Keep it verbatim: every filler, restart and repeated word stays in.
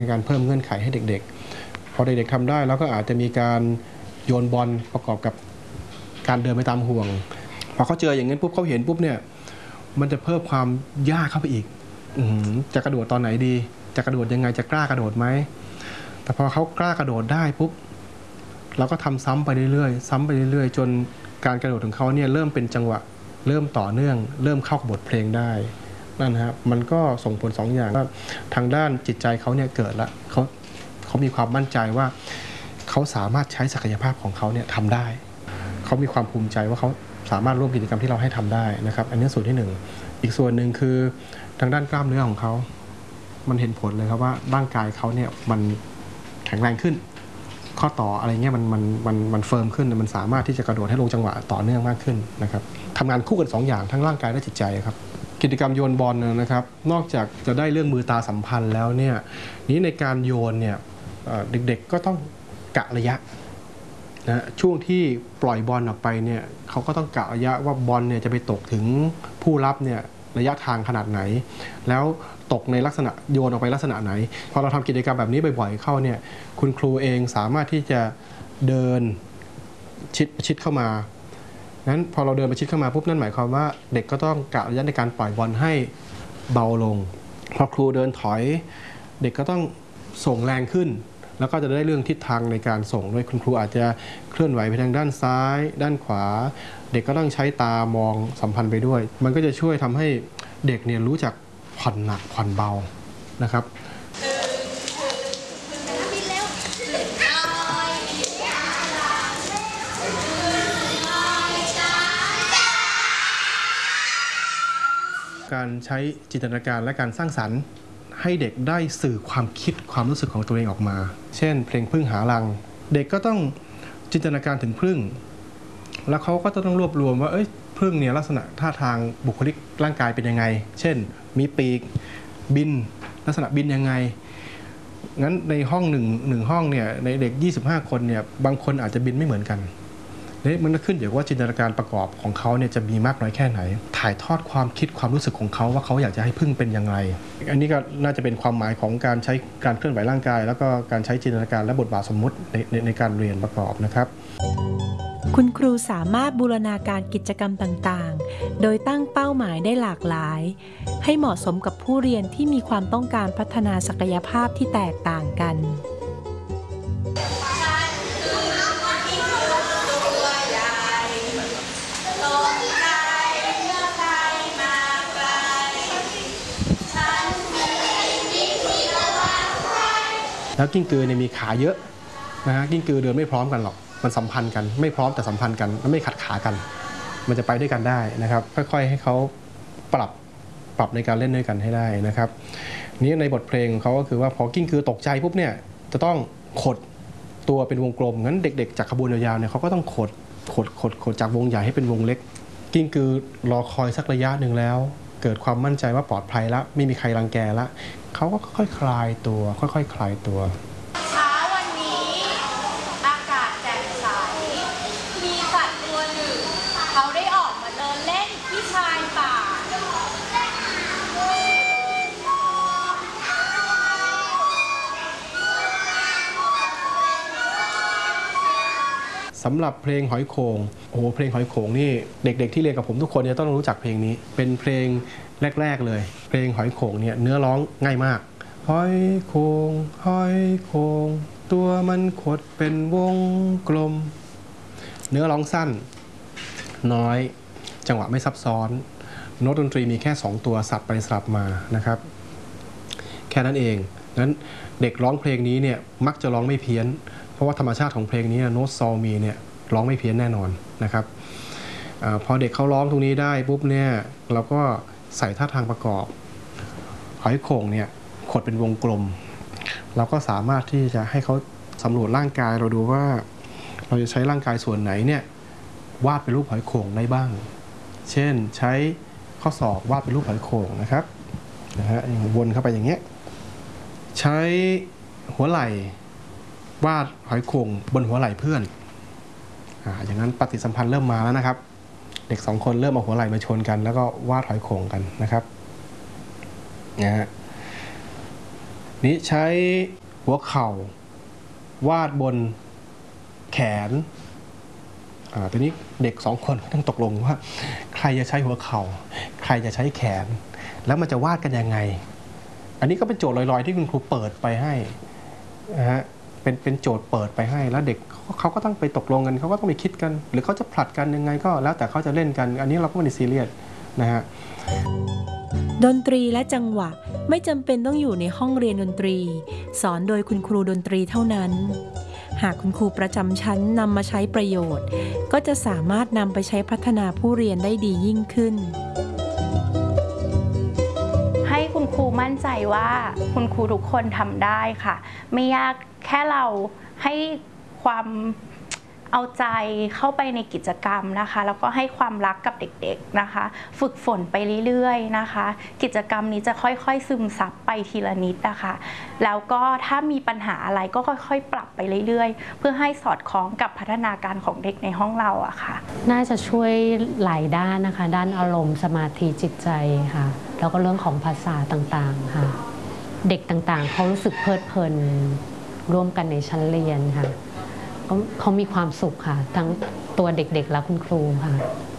ในการเพิ่มเงื่อนไขให้เด็กๆพอเด็กๆทำได้แล้วก็อาจจะมีการโยนบอลประกอบกับการเดินไปตามห่วงพอเขาเจออย่างนั้นปุ๊บเขาเห็นปุ๊บเนี่ยมันจะเพิ่มความยากเข้าไปอีกจะกระโดดตอนไหนดีจะกระโดดยังไงจะกล้ากระโดดไหมแต่พอเขากล้ากระโดดได้ปุ๊บเราก็ทำซ้ำไปเรื่อยๆซ้ำไปเรื่อยๆจนการกระโดดของเขาเนี่ยเริ่มเป็นจังหวะเริ่มต่อเนื่องเริ่มเข้ากับบทเพลงได้นั่นนะครับมันก็ส่งผลสองอย่างว่าทางด้านจิตใจเขาเนี่ยเกิดละเขาเขามีความมั่นใจว่าเขาสามารถใช้ศักยภาพของเขาเนี่ยทำได้เขามีความภูมิใจว่าเขาสามารถร่วมกิจกรรมที่เราให้ทำได้นะครับอันนี้ส่วนที่หนึ่งอีกส่วนหนึ่งคือทางด้านกล้ามเนื้อของเขามันเห็นผลเลยครับว่าร่างกายเขาเนี่ยมันแข็งแรงขึ้นข้อต่ออะไรเงี้ยมันมันมันมันเฟิร์มขึ้นมันสามารถที่จะกระโดดให้ลงจังหวะต่อเนื่องมากขึ้นนะครับทำงานคู่กันสองอย่างทั้งร่างกายและจิตใจครับกิจกรรมโยนบอลนะครับนอกจากจะได้เรื่องมือตาสัมพันธ์แล้วเนี่ยนี้ในการโยนเนี่ยเด็กๆก็ต้องกะระยะนะช่วงที่ปล่อยบอลออกไปเนี่ยเขาก็ต้องกะระยะว่าบอลเนี่ยจะไปตกถึงผู้รับเนี่ยระยะทางขนาดไหนแล้วตกในลักษณะโยนออกไปลักษณะไหนพอเราทำกิจกรรมแบบนี้บ่อยๆเข้าเนี่ยคุณครูเองสามารถที่จะเดินชิดชิดเข้ามางั้นพอเราเดินไปชิดเข้ามาปุ๊บนั่นหมายความว่าเด็กก็ต้องกะระยะในการปล่อยบอลให้เบาลงพอครูเดินถอยเด็กก็ต้องส่งแรงขึ้นแล้วก็จะได้เรื่องทิศทางในการส่งด้วยคุณครูอาจจะเคลื่อนไหวไปทางด้านซ้ายด้านขวาเด็กก็ต้องใช้ตามองสัมพันธ์ไปด้วยมันก็จะช่วยทำให้เด็กเนี่ยรู้จักผ่อนหนักผ่อนเบานะครับการใช้จินตนาการและการสร้างสรรค์ให้เด็กได้สื่อความคิดความรู้สึกของตัวเองออกมาเช่นเพลงผึ้งหารังเด็กก็ต้องจินตนาการถึงผึ้งแล้วเขาก็จะต้องรวบรวมว่าเอ้ยผึ้งเนี่ยลักษณะท่าทางบุคลิกร่างกายเป็นยังไงเช่นมีปีกบินลักษณะบินยังไงงั้นในห้องหนึ่งหนึ่งห้องเนี่ยในเด็กยี่สิบห้าคนเนี่ยบางคนอาจจะบินไม่เหมือนกันนี่มันขึ้นอยู่ว่าจินตนาการประกอบของเขาเนี่ยจะมีมากน้อยแค่ไหนถ่ายทอดความคิดความรู้สึกของเขาว่าเขาอยากจะให้ผึ้งเป็นอย่างไรอันนี้ก็น่าจะเป็นความหมายของการใช้การเคลื่อนไหวร่างกายแล้วก็การใช้จินตนาการและบทบาทสมมุติในในในการเรียนประกอบนะครับคุณครูสามารถบูรณาการกิจกรรมต่างๆโดยตั้งเป้าหมายได้หลากหลายให้เหมาะสมกับผู้เรียนที่มีความต้องการพัฒนาศักยภาพที่แตกต่างกันแล้วกิ้งกือเนี่ยมีขาเยอะนะฮะกิ้งกือเดินไม่พร้อมกันหรอกมันสัมพันธ์กันไม่พร้อมแต่สัมพันธ์กันแล้วไม่ขัดขากันมันจะไปด้วยกันได้นะครับค่อยๆให้เขาปรับปรับในการเล่นด้วยกันให้ได้นะครับนี้ในบทเพลงเขาก็คือว่าพอกิ้งกือตกใจปุ๊บเนี่ยจะต้องขดตัวเป็นวงกลมงั้นเด็กๆจากขบวนยาวๆเนี่ยเขาก็ต้องขดขดขดขดจากวงใหญ่ให้เป็นวงเล็กกิ้งกือรอคอยสักระยะหนึ่งแล้วเกิดความมั่นใจว่าปลอดภัยแล้วไม่มีใครรังแกแล้วเขาก็ค่อยๆคลายตัวค่อยๆคลายตัวเช้าวันนี้อากาศแจ่มใสมีสัตว์ตัวหนึ่งเขาได้ออกมาเดินเล่นที่ชายป่าสำหรับเพลงหอยโขงโอ้โหเพลงหอยโขงนี่เด็กๆที่เรียนกับผมทุกคนจะต้องรู้จักเพลงนี้เป็นเพลงแรกๆเลยเพลงหอยโขงเนี่ยเนื้อร้องง่ายมากหอยโขงหอยโขงตัวมันขดเป็นวงกลมเนื้อร้องสั้นน้อยจังหวะไม่ซับซ้อนโน้ตดนตรีมีแค่สองตัวสับไปสลับมานะครับแค่นั้นเองนั้นเด็กร้องเพลงนี้เนี่ยมักจะร้องไม่เพี้ยนเพราะว่าธรรมชาติของเพลงนี้โน้ตซอลมีเนี่ยร้องไม่เพี้ยนแน่นอนนะครับอพอเด็กเขาร้องตรงนี้ได้ปุ๊บเนี่ยเราก็ใส่ท่าทางประกอบหอยโข่งเนี่ยขดเป็นวงกลมเราก็สามารถที่จะให้เขาสำรวจร่างกายเราดูว่าเราจะใช้ร่างกายส่วนไหนเนี่ยวาดเป็นรูปหอยโข่งได้บ้างเช่นใช้ข้อศอกวาดเป็นรูปหอยโข่งนะครับนะฮะวนเข้าไปอย่างเงี้ยใช้หัวไหล่วาดหอยโข่งบนหัวไหล่เพื่อนอ่าอย่างนั้นปฏิสัมพันธ์เริ่มมาแล้วนะครับเด็กสองคนเริ่มเอาหัวไหล่มาชนกันแล้วก็วาดหอยโข่งกันนะครับนะฮะนี้ใช้หัวเข่าวาดบนแขนอ่าทีนี้เด็กสองคนต้องตกลงว่าใครจะใช้หัวเข่าใครจะใช้แขนแล้วมันจะวาดกันยังไงอันนี้ก็เป็นโจทย์ลอยๆที่คุณครูเปิดไปให้นะฮะเป็นเป็นโจทย์เปิดไปให้แล้วเด็กเขาก็ต้องไปตกลงกันเขาก็ต้องไปคิดกันหรือเขาจะผลัดกันยังไงก็แล้วแต่เขาจะเล่นกันอันนี้เราก็ไม่ได้ซีเรียสนะฮะดนตรีและจังหวะไม่จำเป็นต้องอยู่ในห้องเรียนดนตรีสอนโดยคุณครูดนตรีเท่านั้นหากคุณครูประจำชั้นนำมาใช้ประโยชน์ก็จะสามารถนำไปใช้พัฒนาผู้เรียนได้ดียิ่งขึ้นให้คุณครูมั่นใจว่าคุณครูทุกคนทำได้ค่ะไม่ยากแค่เราให้ความเอาใจเข้าไปในกิจกรรมนะคะแล้วก็ให้ความรักกับเด็กๆนะคะฝึกฝนไปเรื่อยๆนะคะกิจกรรมนี้จะค่อยๆซึมซับไปทีละนิดนะคะแล้วก็ถ้ามีปัญหาอะไรก็ค่อยๆปรับไปเรื่อยๆเพื่อให้สอดคล้องกับพัฒนาการของเด็กในห้องเราอะค่ะน่าจะช่วยหลายด้านนะคะด้านอารมณ์สมาธิจิตใจค่ะแล้วก็เรื่องของภาษาต่างๆค่ะเด็กต่างๆเขารู้สึกเพลิดเพลินร่วมกันในชั้นเรียนค่ะเขามีความสุขค่ะทั้งตัวเด็กๆและคุณครูค่ะ